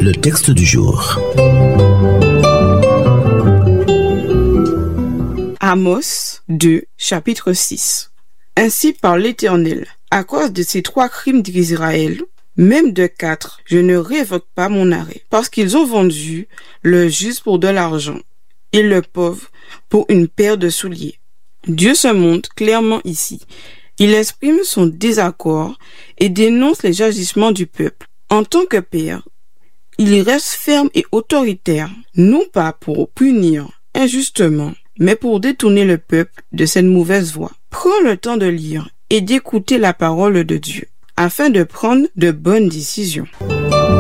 Le texte du jour. Amos 2, chapitre 6. Ainsi parle l'Éternel, à cause de ces 3 crimes d'Israël, même de 4, je ne révoque pas mon arrêt, parce qu'ils ont vendu le juste pour de l'argent et le pauvre pour une paire de souliers. Dieu se montre clairement ici. Il exprime son désaccord et dénonce les agissements du peuple. En tant que père, il reste ferme et autoritaire, non pas pour punir injustement, mais pour détourner le peuple de cette mauvaise voie. Prends le temps de lire et d'écouter la parole de Dieu, afin de prendre de bonnes décisions.